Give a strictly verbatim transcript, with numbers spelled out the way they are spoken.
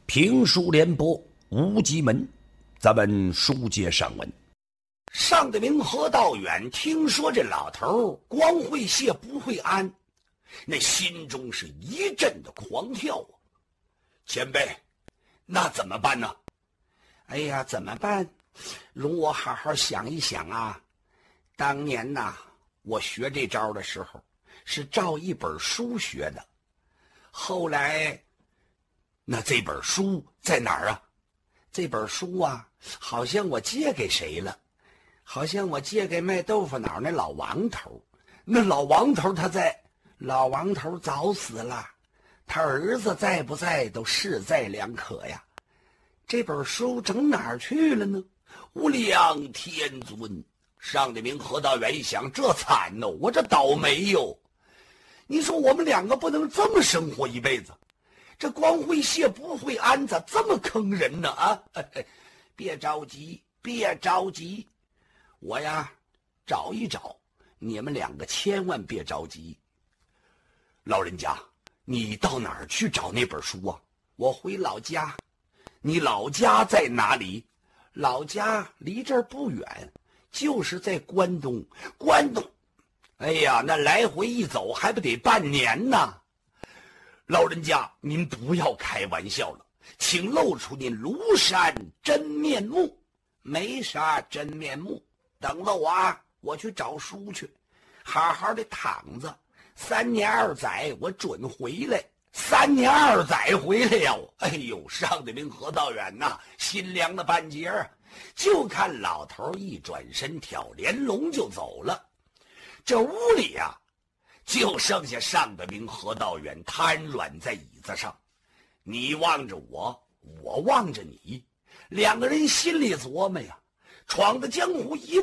评书联播无极门，咱们书接上文。上得明何道远听说这老头光会谢不会安，那心中是一阵的狂跳啊！前辈，那怎么办呢？ 哎呀，怎么办？容我好好想一想啊。当年呐，我学这招的时候是照一本书学的，后来， 那这本书在哪儿啊？ 这本书啊，好像我借给谁了？好像我借给卖豆腐脑那老王头。 那老王头他在？ 老王头早死了，他儿子在不在都势在两可呀。这本书整哪儿去了呢？ 无量天尊！上得明何道远一想，这惨哦，我这倒霉哟！你说我们两个不能这么生活一辈子，这光会谢不会安，咋这么坑人呢？啊， 别着急，别着急，我呀找一找，你们两个千万别着急。 老人家，你到哪儿去找那本书啊？ 我回老家。 你老家在哪里？ 老家离这儿不远，就是在关东。 关东，哎呀，那来回一走还不得半年呢。老人家，您不要开玩笑了，请露出您庐山真面目。 没啥真面目，等着我啊，我去找书去，好好的躺着，三年二载我准回来。 三年二载回来呀！哎呦，上得明何道远呐，心凉了半截儿。就看老头一转身挑帘笼就走了。这屋里呀、啊，就剩下上得明何道远瘫软在椅子上。你望着我，我望着你，两个人心里琢磨呀，闯的江湖一